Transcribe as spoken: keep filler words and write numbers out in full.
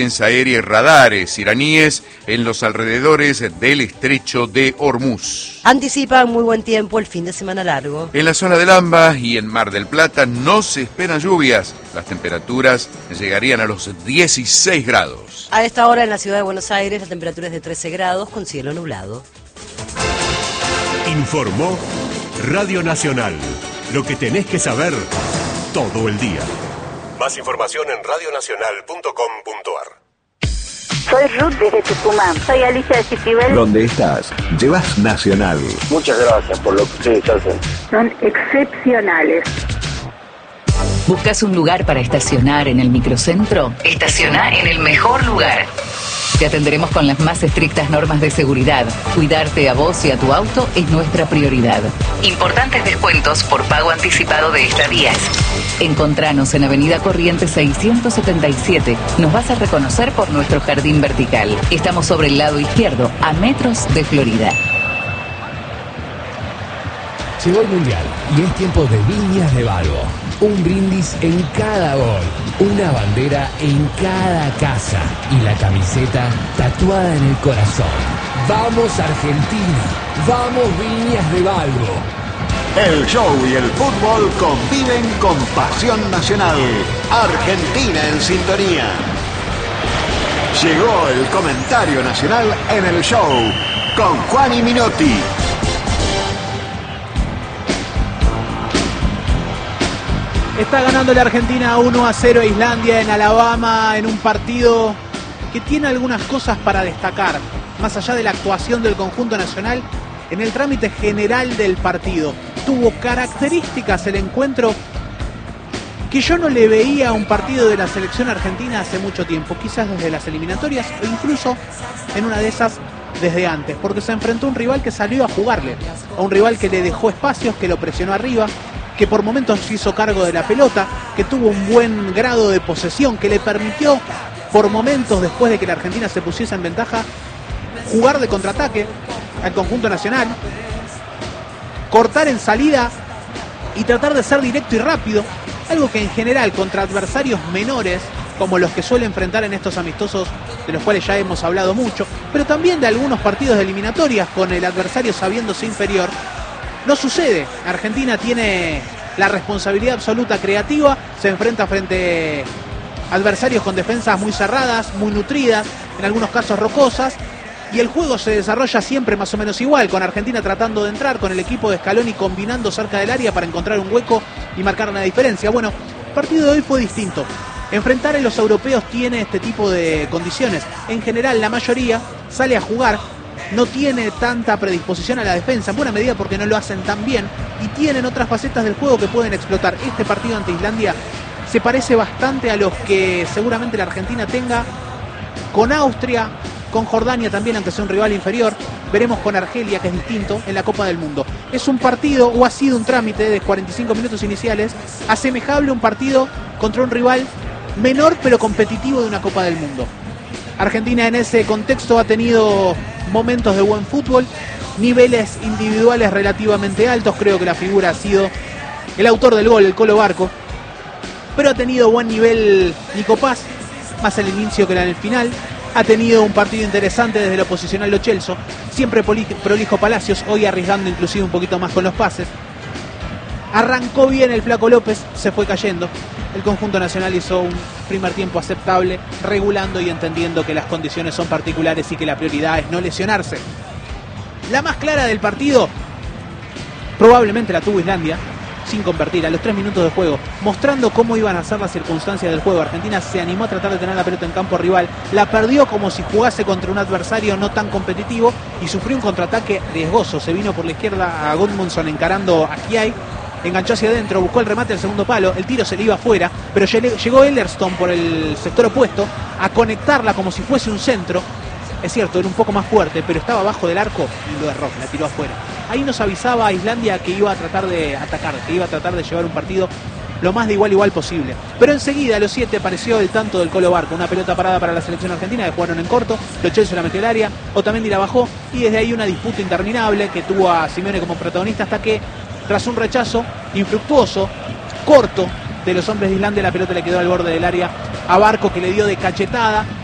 aérea y radares iraníes en los alrededores del estrecho de Hormuz. Anticipan muy buen tiempo el fin de semana largo. En la zona del AMBA y en Mar del Plata no se esperan lluvias. Las temperaturas llegarían a los dieciséis grados. A esta hora en la ciudad de Buenos Aires la temperatura es de trece grados con cielo nublado. Informó Radio Nacional. Lo que tenés que saber todo el día. Más información en radio nacional punto com punto a r. Soy Ruth desde Tucumán. Soy Alicia de Chiquibel. ¿Dónde estás? Llevas Nacional. Muchas gracias por lo que ustedes hacen. Son excepcionales. ¿Buscas un lugar para estacionar en el microcentro? Estaciona en el mejor lugar. Te atenderemos con las más estrictas normas de seguridad. Cuidarte a vos y a tu auto es nuestra prioridad. Importantes descuentos por pago anticipado de estadías. Encontranos en Avenida Corrientes seiscientos setenta y siete. Nos vas a reconocer por nuestro jardín vertical. Estamos sobre el lado izquierdo, a metros de Florida. Llegó el Mundial y es tiempo de Viñas de Valvo. Un brindis en cada gol, una bandera en cada casa y la camiseta tatuada en el corazón. ¡Vamos Argentina! ¡Vamos Viñas de Valvo! El show y el fútbol conviven con pasión nacional. Argentina en sintonía. Llegó el comentario nacional en el show con Juan y Minotti. Está ganando la Argentina uno a cero a Islandia en Alabama en un partido que tiene algunas cosas para destacar, más allá de la actuación del conjunto nacional en el trámite general del partido. Tuvo características el encuentro que yo no le veía a un partido de la selección argentina hace mucho tiempo, quizás desde las eliminatorias o incluso en una de esas desde antes, porque se enfrentó a un rival que salió a jugarle, a un rival que le dejó espacios, que lo presionó arriba, que por momentos se hizo cargo de la pelota, que tuvo un buen grado de posesión, que le permitió por momentos, después de que la Argentina se pusiese en ventaja, jugar de contraataque al conjunto nacional, cortar en salida y tratar de ser directo y rápido, algo que en general contra adversarios menores, como los que suele enfrentar en estos amistosos de los cuales ya hemos hablado mucho, pero también de algunos partidos de eliminatorias con el adversario sabiéndose inferior, no sucede. Argentina tiene la responsabilidad absoluta creativa, se enfrenta frente a adversarios con defensas muy cerradas, muy nutridas, en algunos casos rocosas, y el juego se desarrolla siempre más o menos igual, con Argentina tratando de entrar, con el equipo de Scaloni combinando cerca del área para encontrar un hueco y marcar una diferencia. Bueno, el partido de hoy fue distinto. Enfrentar a los europeos tiene este tipo de condiciones. En general, la mayoría sale a jugar, no tiene tanta predisposición a la defensa, en buena medida porque no lo hacen tan bien, y tienen otras facetas del juego que pueden explotar. Este partido ante Islandia se parece bastante a los que seguramente la Argentina tenga con Austria, con Jordania también, aunque sea un rival inferior. Veremos con Argelia, que es distinto, en la Copa del Mundo. Es un partido, o ha sido un trámite de cuarenta y cinco minutos iniciales, asemejable a un partido contra un rival menor pero competitivo de una Copa del Mundo. Argentina en ese contexto ha tenido momentos de buen fútbol, niveles individuales relativamente altos. Creo que la figura ha sido el autor del gol, el Colo Barco, pero ha tenido buen nivel Nico Paz, más el inicio que en el final. Ha tenido un partido interesante desde lo posicional Lo Celso, siempre prolijo Palacios, hoy arriesgando inclusive un poquito más con los pases. Arrancó bien el Flaco López, se fue cayendo. El conjunto nacional hizo un primer tiempo aceptable, regulando y entendiendo que las condiciones son particulares y que la prioridad es no lesionarse. La más clara del partido probablemente la tuvo Islandia, sin convertir, a los tres minutos de juego, mostrando cómo iban a ser las circunstancias del juego. Argentina se animó a tratar de tener la pelota en campo rival, la perdió como si jugase contra un adversario no tan competitivo y sufrió un contraataque riesgoso. Se vino por la izquierda a Gudmundsson encarando a Kiai, enganchó hacia adentro, buscó el remate al segundo palo, el tiro se le iba afuera, pero llegó Ellerston por el sector opuesto a conectarla como si fuese un centro. Es cierto, era un poco más fuerte, pero estaba abajo del arco y lo erró, la tiró afuera. Ahí nos avisaba a Islandia que iba a tratar de atacar, que iba a tratar de llevar un partido lo más de igual igual posible. Pero enseguida a los siete apareció el tanto del Colo Barco, una pelota parada para la selección argentina, que jugaron en corto, Lo Celso la metió al área, Otamendi la bajó, y desde ahí una disputa interminable que tuvo a Simeone como protagonista, hasta que tras un rechazo infructuoso, corto, de los hombres de Islandia, la pelota le quedó al borde del área a Barco, que le dio de cachetada